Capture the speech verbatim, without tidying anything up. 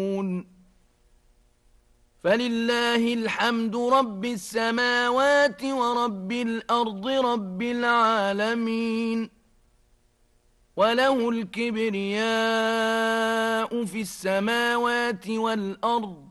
فلله الحمد رب السماوات ورب الأرض رب العالمين وله الكبرياء في السماوات والأرض